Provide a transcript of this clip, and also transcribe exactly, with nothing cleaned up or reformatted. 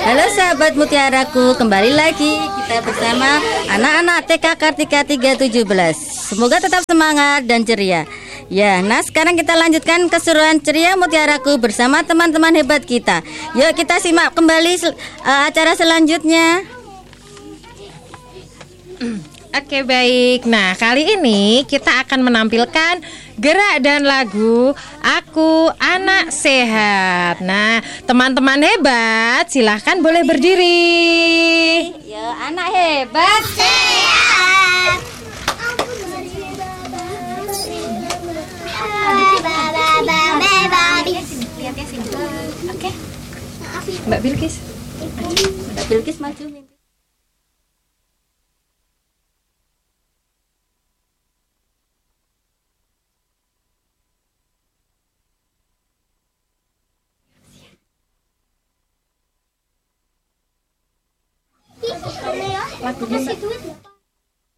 Halo sahabat mutiaraku, kembali lagi kita bersama anak-anak T K Kartika tiga tujuh belas. Semoga tetap semangat dan ceria. Ya, nah sekarang kita lanjutkan keseruan ceria mutiaraku bersama teman-teman hebat kita. Yuk kita simak kembali uh, acara selanjutnya. Oke, baik. Nah, kali ini kita akan menampilkan gerak dan lagu Aku Anak Sehat. Nah, teman-teman hebat, silahkan boleh berdiri. Yo, anak hebat sehat. Oke. Mbak Bilkis. Mbak Bilkis maju. Lagunya